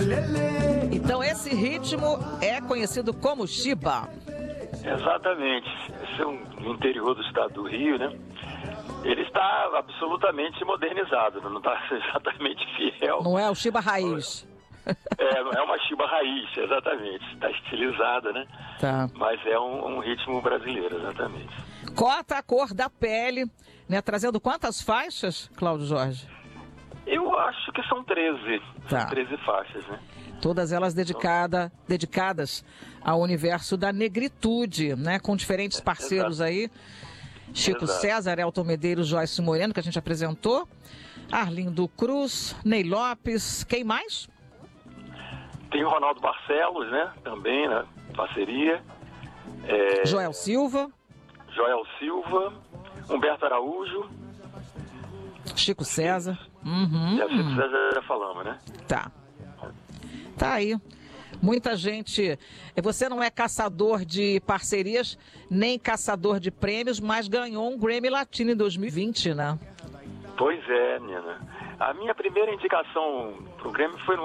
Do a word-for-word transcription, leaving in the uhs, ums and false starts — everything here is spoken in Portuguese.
Então esse ritmo é conhecido como Xiba. Exatamente. Esse é um, no interior do estado do Rio, né? Ele está absolutamente modernizado, não está exatamente fiel. Não é o Xiba raiz. É, é uma Xiba raiz, exatamente. Está estilizada, né? Tá. Mas é um, um ritmo brasileiro, exatamente. Cota a cor da pele, né? Trazendo quantas faixas, Cláudio Jorge? Eu acho que são treze. Tá. São treze faixas, né? Todas elas dedicada, dedicadas ao universo da negritude, né? Com diferentes parceiros aí. Chico Exato. César, Elton Medeiros, Joyce Moreno, que a gente apresentou. Arlindo Cruz, Ney Lopes, quem mais? Tem o Ronaldo Barcelos, né? Também, né? Parceria. É... Joel Silva. Joel Silva. Humberto Araújo. Chico César. Uhum. E a Chico César já falamos, né? Tá. Tá aí. Muita gente. Você não é caçador de parcerias, nem caçador de prêmios, mas ganhou um Grammy Latino em dois mil e vinte, né? Pois é, Nina. A minha primeira indicação pro Grammy foi no